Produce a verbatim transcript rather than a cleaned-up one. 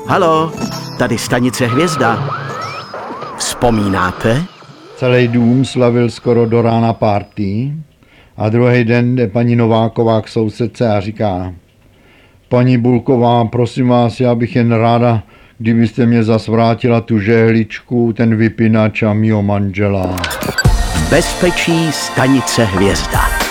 Halo, tady stanice Hvězda. Vzpomínáte? Celý dům slavil skoro do rána party a druhý den jde paní Nováková k sousedce a říká: paní Bulková, prosím vás, já bych jen ráda, kdybyste mě zas vrátila tu žehličku, ten vypínač a mýho manžela. Bezpečí stanice Hvězda.